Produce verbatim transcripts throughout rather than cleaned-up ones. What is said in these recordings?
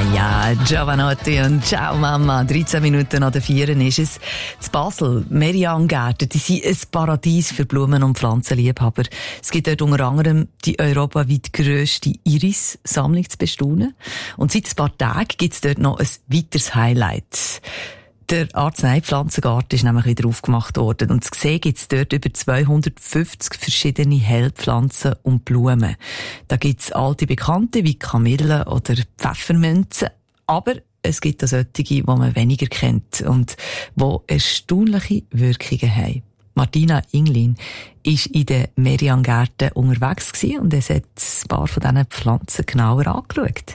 Ja, Giovanotti und Ciao Mama. dreizehn Minuten nach der Vieren ist es. In Basel, Merian-Gärten, die sind ein Paradies für Blumen- und Pflanzenliebhaber. Es gibt dort unter anderem die europaweit grösste Iris-Sammlung zu bestaunen. Und seit ein paar Tagen gibt es dort noch ein weiteres Highlight. Der Arzneipflanzengarten ist nämlich wieder aufgemacht worden. Und zu sehen gibt es dort über zweihundertfünfzig verschiedene Heilpflanzen und Blumen. Da gibt es alte Bekannte wie Kamille oder Pfefferminze. Aber es gibt auch solche, die man weniger kennt und die erstaunliche Wirkungen haben. Martina Inglin war in den Merian-Gärten unterwegs und es hat ein paar von diesen Pflanzen genauer angeschaut.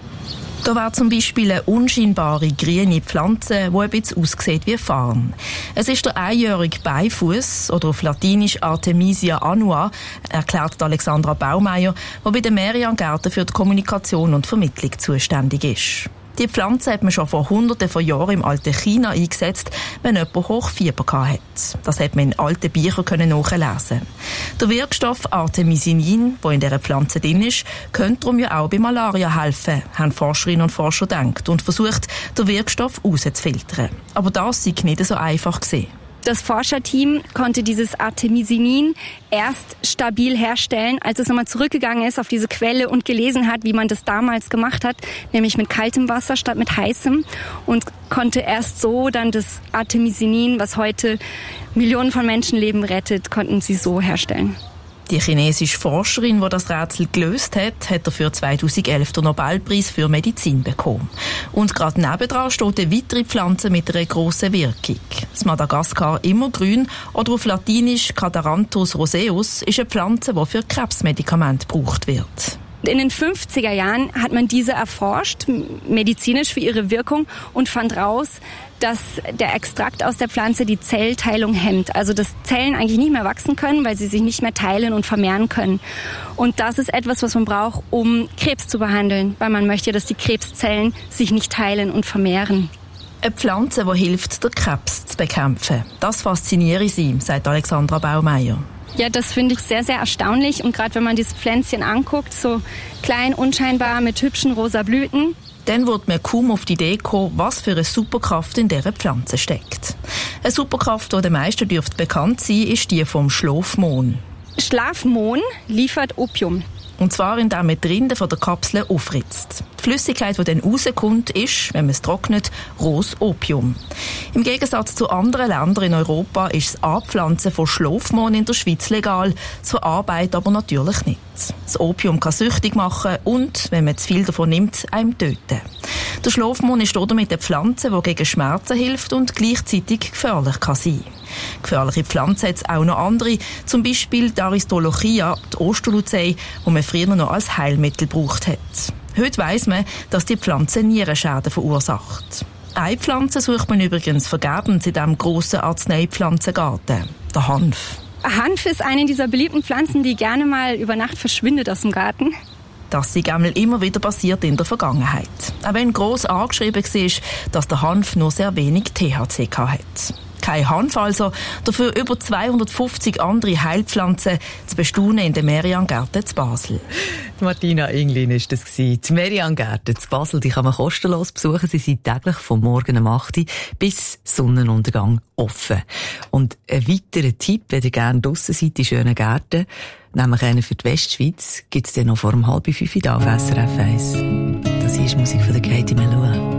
Da wäre zum Beispiel eine unscheinbare grüne Pflanze, die ein bisschen aussieht wie Farn. Es ist der einjährige Beifuß oder auf Latinisch Artemisia annua, erklärt Alexandra Baumeier, die bei den Merian-Gärten für die Kommunikation und Vermittlung zuständig ist. Die Pflanze hat man schon vor Hunderten von Jahren im alten China eingesetzt, wenn jemand Hochfieber hatte. Das hat man in alten Büchern nachlesen. Der Wirkstoff Artemisinin, der in dieser Pflanze drin ist, könnte darum ja auch bei Malaria helfen, haben Forscherinnen und Forscher gedacht und versucht, den Wirkstoff rauszufiltern. Aber das sei nicht so einfach gewesen. Das Forscherteam konnte dieses Artemisinin erst stabil herstellen, als es nochmal zurückgegangen ist auf diese Quelle und gelesen hat, wie man das damals gemacht hat, nämlich mit kaltem Wasser statt mit heißem, und konnte erst so dann das Artemisinin, was heute Millionen von Menschenleben rettet, konnten sie so herstellen. Die chinesische Forscherin, die das Rätsel gelöst hat, hat dafür zweitausendelf den Nobelpreis für Medizin bekommen. Und gerade nebendran steht eine weitere Pflanze mit einer grossen Wirkung. Das Madagaskar immergrün oder auf Latinisch Cadaranthus roseus ist eine Pflanze, die für Krebsmedikamente gebraucht wird. In den fünfziger Jahren hat man diese erforscht, medizinisch für ihre Wirkung, und fand raus, dass der Extrakt aus der Pflanze die Zellteilung hemmt. Also dass Zellen eigentlich nicht mehr wachsen können, weil sie sich nicht mehr teilen und vermehren können. Und das ist etwas, was man braucht, um Krebs zu behandeln, weil man möchte, dass die Krebszellen sich nicht teilen und vermehren. Eine Pflanze, die hilft, den Krebs zu bekämpfen. Das fasziniere sie, sagt Alexandra Baumeier. Ja, das finde ich sehr, sehr erstaunlich. Und gerade wenn man dieses Pflänzchen anguckt, so klein, unscheinbar, mit hübschen rosa Blüten. Dann wird man kaum auf die Idee kommen, was für eine Superkraft in dieser Pflanze steckt. Eine Superkraft, die den meisten dürfte bekannt sein, ist die vom Schlafmohn. Schlafmohn liefert Opium. Und zwar, indem man die Rinde von der Kapsel aufritzt. Die Flüssigkeit, die dann rauskommt, ist, wenn man es trocknet, rohes Opium. Im Gegensatz zu anderen Ländern in Europa ist das Anpflanzen von Schlafmohn in der Schweiz legal, zur Arbeit aber natürlich nicht. Das Opium kann süchtig machen und, wenn man zu viel davon nimmt, einem töten. Der Schlafmohn ist damit eine Pflanze, die gegen Schmerzen hilft und gleichzeitig gefährlich kann sein. Gefährliche Pflanzen hat es auch noch andere, zum Beispiel die Aristolochia, die Osterluzei, die man früher noch als Heilmittel gebraucht hat. Heute weiss man, dass die Pflanze Nierenschäden verursacht. Eine Pflanze sucht man übrigens vergebens in diesem grossen Arzneipflanzengarten, der Hanf. Hanf ist eine dieser beliebten Pflanzen, die gerne mal über Nacht verschwindet aus dem Garten. Das sei immer wieder passiert in der Vergangenheit. Auch wenn gross angeschrieben war, dass der Hanf nur sehr wenig T H C hat. Kein Hanf also, dafür über zweihundertfünfzig andere Heilpflanzen zu bestaunen in den Merian-Gärten zu Basel. Martina Inglin war das. Die Merian-Gärten zu Basel, die kann man kostenlos besuchen. Sie sind täglich von morgen um acht Uhr bis Sonnenuntergang offen. Und ein weiterer Tipp, wenn ihr gerne draussen seid, die schönen Gärten, nämlich einen für die Westschweiz, gibt es dann noch vor um halb fünf da auf S R F eins. Das hier ist Musik von der Katie Melua.